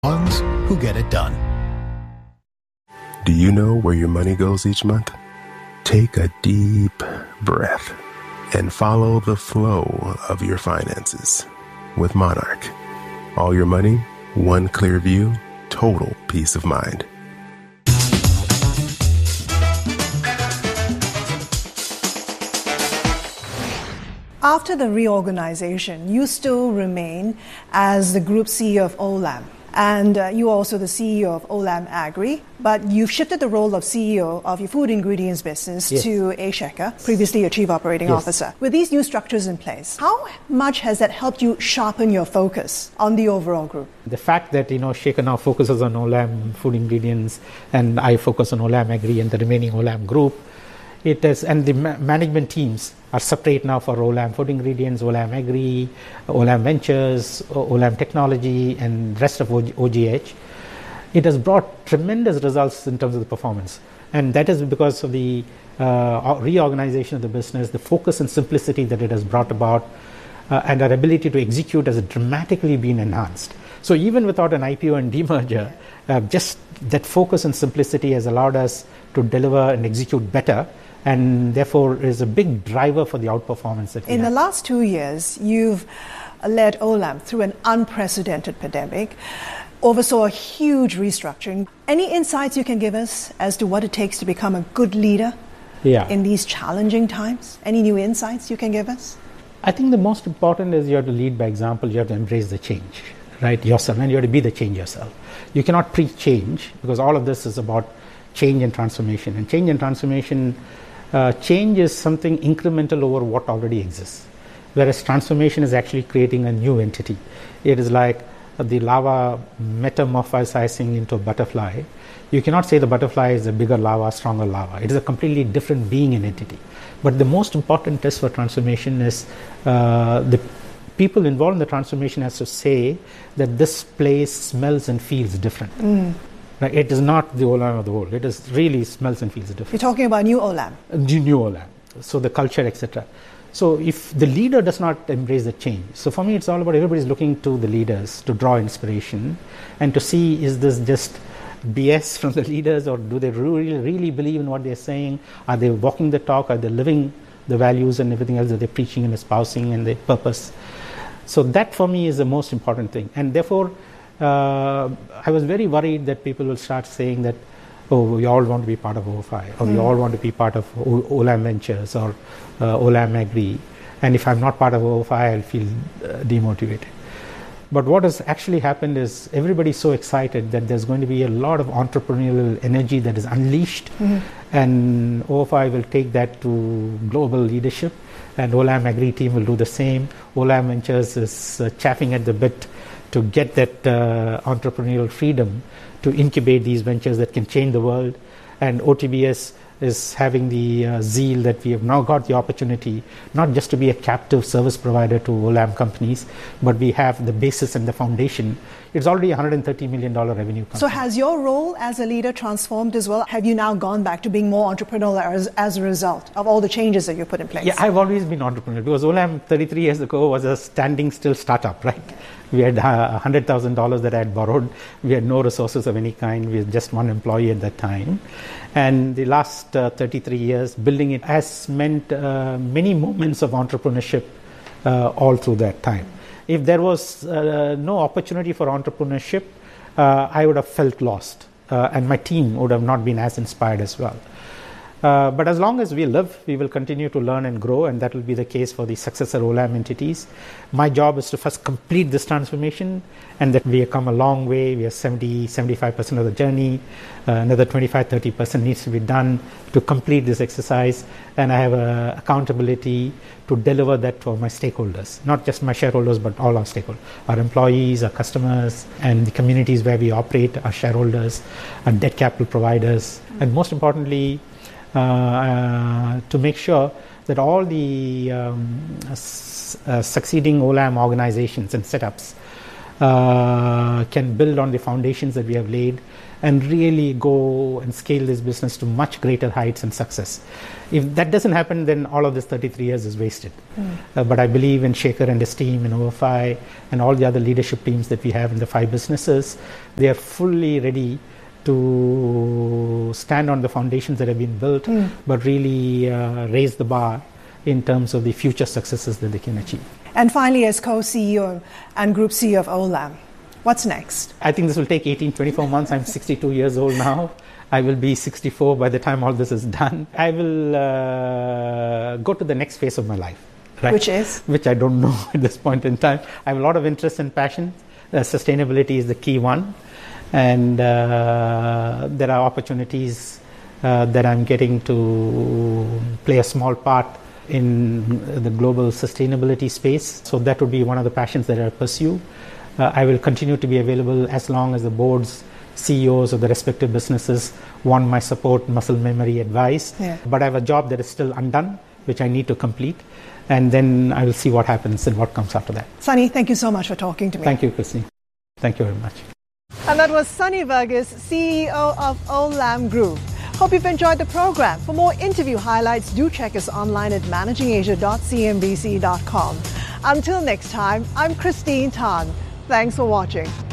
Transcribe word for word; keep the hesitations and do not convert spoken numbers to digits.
ones who get it done. Do you know where your money goes each month? Take a deep breath and follow the flow of your finances with Monarch. All your money, one clear view, total peace of mind. After the reorganization, you still remain as the group C E O of Olam. And uh, you're also the C E O of Olam Agri, but you've shifted the role of C E O of your food ingredients business yes. to A. Shekhar, previously your Chief Operating yes. Officer. With these new structures in place, how much has that helped you sharpen your focus on the overall group? The fact that, you know, Shekhar now focuses on Olam food ingredients and I focus on Olam Agri and the remaining Olam group, it is, and the ma- management teams are separate now for Olam Food Ingredients, Olam Agri, Olam Ventures, Olam Technology, and rest of O G H. It has brought tremendous results in terms of the performance. And that is because of the uh, reorganization of the business, the focus and simplicity that it has brought about, uh, and our ability to execute has dramatically been enhanced. So even without an I P O and demerger, uh, just that focus and simplicity has allowed us to deliver and execute better, and therefore is a big driver for the outperformance that we In have. the last two years, you've led Olam through an unprecedented pandemic, oversaw a huge restructuring. Any insights you can give us as to what it takes to become a good leader yeah. in these challenging times? Any new insights you can give us? I think the most important is you have to lead by example. You have to embrace the change, right, yourself, and you have to be the change yourself. You cannot preach change because all of this is about change and transformation. And change and transformation Uh, change is something incremental over what already exists, whereas transformation is actually creating a new entity. It is like uh, the lava metamorphosizing into a butterfly. You cannot say the butterfly is a bigger lava, stronger lava. It is a completely different being and entity. But the most important test for transformation is uh, the people involved in the transformation has to say that this place smells and feels different. Mm. Like it is not the Olam of the old. It is really smells and feels different. You're talking about new Olam. New, new Olam. So the culture, et cetera. So if the leader does not embrace the change, so for me it's all about everybody's looking to the leaders to draw inspiration and to see is this just B S from the leaders or do they really, really believe in what they're saying? Are they walking the talk? Are they living the values and everything else that they're preaching and espousing and their purpose? So that for me is the most important thing. And therefore, Uh, I was very worried that people will start saying that, oh, we all want to be part of O F I, or mm. we all want to be part of o- Olam Ventures or uh, Olam Agri, and if I'm not part of O F I, I'll feel uh, demotivated. But what has actually happened is everybody's so excited that there's going to be a lot of entrepreneurial energy that is unleashed, mm-hmm. and O F I will take that to global leadership, and Olam Agri team will do the same. Olam Ventures is uh, chaffing at the bit to get that uh, entrepreneurial freedom to incubate these ventures that can change the world. And O T B S is having the uh, zeal that we have now got the opportunity not just to be a captive service provider to Olam companies, but we have the basis and the foundation. It's already a one hundred thirty million dollars revenue company. So has your role as a leader transformed as well? Have you now gone back to being more entrepreneurial as, as a result of all the changes that you put in place? Yeah, I've always been entrepreneurial because Olam thirty-three years ago was a standing still startup, right? We had uh, one hundred thousand dollars that I had borrowed. We had no resources of any kind. We had just one employee at that time. And the last uh, thirty-three years, building it has meant uh, many moments of entrepreneurship uh, all through that time. If there was uh, no opportunity for entrepreneurship, uh, I would have felt lost. Uh, and my team would have not been as inspired as well. Uh, but as long as we live, we will continue to learn and grow, and that will be the case for the successor Olam entities. My job is to first complete this transformation, and that we have come a long way. We are seventy, seventy-five percent of the journey. Uh, another twenty-five, thirty percent needs to be done to complete this exercise, and I have uh, accountability to deliver that for my stakeholders, not just my shareholders, but all our stakeholders, our employees, our customers, and the communities where we operate, our shareholders, our debt capital providers, and most importantly, Uh, uh, to make sure that all the um, s- uh, succeeding Olam organizations and setups uh, can build on the foundations that we have laid and really go and scale this business to much greater heights and success. If that doesn't happen, then all of this thirty-three years is wasted. Mm. Uh, but I believe in Shekhar and his team in O F I and all the other leadership teams that we have in the five businesses. They are fully ready to stand on the foundations that have been built, mm. but really uh, raise the bar in terms of the future successes that they can achieve. And finally, as co-C E O and Group C E O of Olam, what's next? I think this will take eighteen, twenty-four months. I'm sixty-two years old now. I will be sixty-four by the time all this is done. I will uh, go to the next phase of my life. Right? Which is? Which I don't know at this point in time. I have a lot of interest and passion. Uh, sustainability is the key one. And uh, there are opportunities uh, that I'm getting to play a small part in the global sustainability space. So that would be one of the passions that I pursue. Uh, I will continue to be available as long as the boards, C E Os of the respective businesses want my support, muscle memory, advice. Yeah. But I have a job that is still undone, which I need to complete. And then I will see what happens and what comes after that. Sunny, thank you so much for talking to me. Thank you, Christine. Thank you very much. And that was Sunny Verghese, C E O of Olam Group. Hope you've enjoyed the program. For more interview highlights, do check us online at managing asia dot c n b c dot com. Until next time, I'm Christine Tan. Thanks for watching.